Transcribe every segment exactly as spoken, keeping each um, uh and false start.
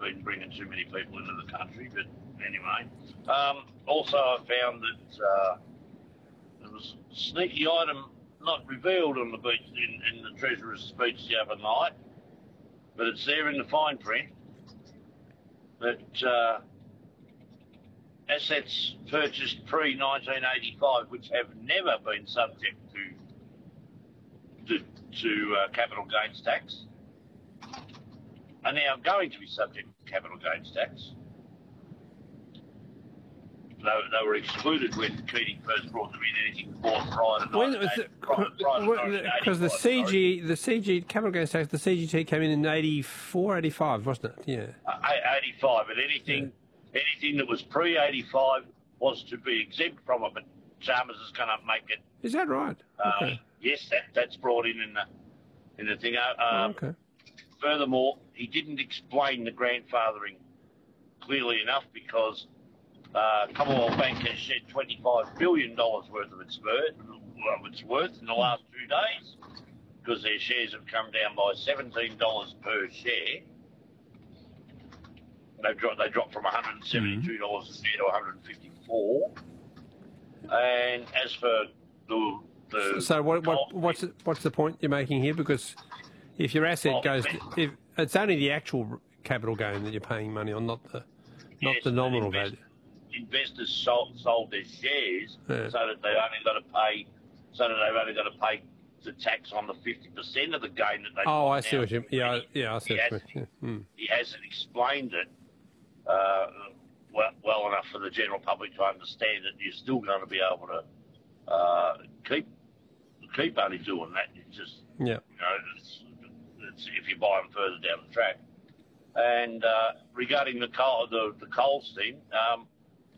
been bringing too many people into the country, but anyway. Um, also, I found that uh, there was a sneaky item not revealed on the beach in, in the Treasurer's speech the other night, but it's there in the fine print that uh, assets purchased pre nineteen eighty-five, which have never been subject to to, to uh, capital gains tax, are now going to be subject to capital gains tax. They, they were excluded when Keating first brought them in, anything bought prior to because the C G, the C G capital gains tax, the C G T came in in eighty-four, eighty-five, wasn't it? Yeah. Uh, eighty-five, and anything, yeah. anything that was pre eighty-five was to be exempt from it. But Chalmers is going to make it. Is that right? Uh, okay. Yes, that that's brought in in the in the thing. Uh, oh, okay. Furthermore, he didn't explain the grandfathering clearly enough because uh, Commonwealth Bank has shed twenty-five billion dollars worth of its worth, of its worth in the last two days because their shares have come down by seventeen dollars per share. They dropped, they dropped from one hundred seventy-two dollars mm-hmm. a share to one hundred fifty-four dollars. And as for the... the so what, what, what's, the, what's the point you're making here? Because if your asset well, goes... To, if it's only the actual capital gain that you're paying money on, not the not yes, the nominal invest, value. Investors sold, sold their shares yeah. so that they only got to pay... So that they've only got to pay the tax on the fifty percent of the gain that they... Oh, I see what you mean. Yeah, yeah, I see what you mean. Yeah. Hmm. He hasn't explained it uh, well, well enough for the general public to understand that you're still going to be able to uh, keep keep only doing that. It's just, yeah. you know, it's, it's if you buy them further down the track. And uh, regarding the coal, the, the Coles thing, um,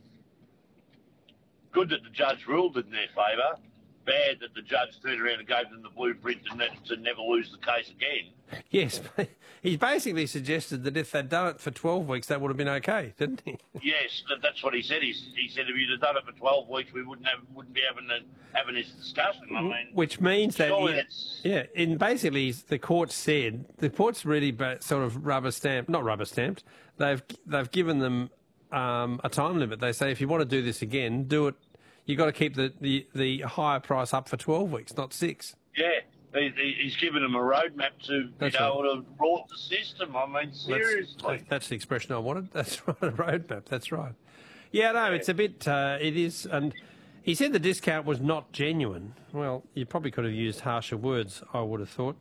good that the judge ruled in their favour. Bad that the judge turned around and gave them the blueprint to, ne- to never lose the case again. Yes, he basically suggested that if they'd done it for twelve weeks, that would have been okay, didn't he? Yes, that, that's what he said. He, he said if you'd have done it for twelve weeks, we wouldn't have wouldn't be having a, having this discussion. I mean, which means that he, yeah, in basically the court said the court's really sort of rubber stamped, not rubber stamped. They've they've given them um, a time limit. They say if you want to do this again, do it. You've got to keep the, the, the higher price up for twelve weeks, not six. Yeah, he, he's given them a roadmap to that's be able right. to rot the system. I mean, seriously. That's, that's the expression I wanted. That's right, a roadmap. That's right. Yeah, no, yeah. It's a bit, uh, it is, and he said the discount was not genuine. Well, you probably could have used harsher words, I would have thought.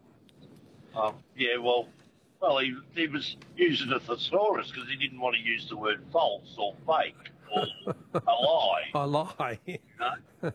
Um, yeah, well, well, he, he was using a thesaurus because he didn't want to use the word false or fake. Or a lie. A lie. You know?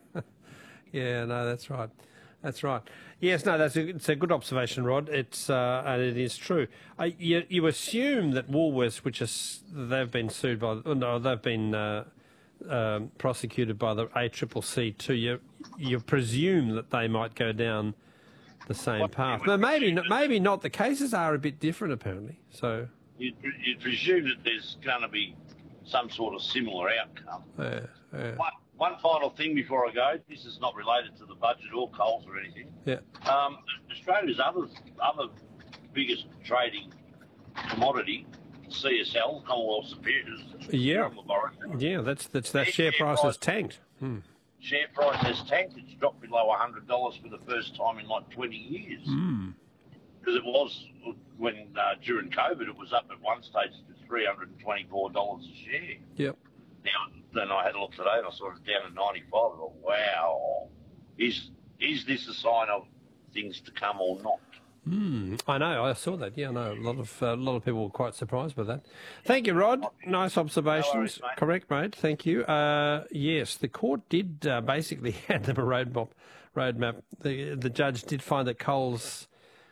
Yeah, no, that's right. That's right. Yes, no, that's a, it's a good observation, Rod. It's uh, and it is true. Uh, you, you assume that Woolworths, which is they've been sued by, no, they've been uh, um, prosecuted by the A C C C too. You you presume that they might go down the same what, path. But maybe not, maybe not. The cases are a bit different, apparently. So you you presume that there's going to be some sort of similar outcome. Yeah, yeah. One, one final thing before I go. This is not related to the budget or Coles or anything. Yeah. Um, Australia's other other biggest trading commodity, C S L, Commonwealth Superiors. Yeah. Yeah, that's that's that share, share price has tanked. Hmm. Share price has tanked. It's dropped below one hundred dollars for the first time in like twenty years. Hmm. Because it was, when uh, during COVID, it was up at one stage to three hundred twenty-four dollars a share. Yep. Now, then I had a look today and I saw it down at ninety-five. I thought, wow, is is this a sign of things to come or not? Hmm. I know. I saw that. Yeah, I know. A lot of uh, a lot of people were quite surprised by that. Thank you, Rod. Nice observations. No worries, mate. Correct, mate. Thank you. Uh, yes, the court did uh, basically hand them a roadmap. Roadmap. The the judge did find that Coles.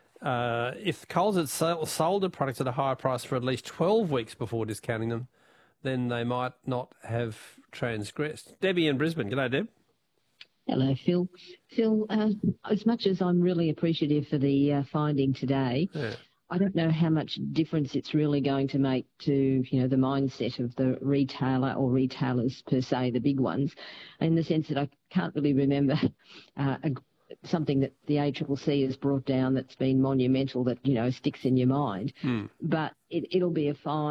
Uh, if Coles had sold the products at a higher price for at least twelve weeks before discounting them, then they might not have transgressed. Debbie in Brisbane. G'day, Deb. Hello, Phil. Phil, uh, as much as I'm really appreciative for the uh, finding today, yeah. I don't know how much difference it's really going to make to, you know, the mindset of the retailer or retailers per se, the big ones, in the sense that I can't really remember uh, a something that the A C C C has brought down that's been monumental that, you know, sticks in your mind. Mm. But it, it'll be a fine.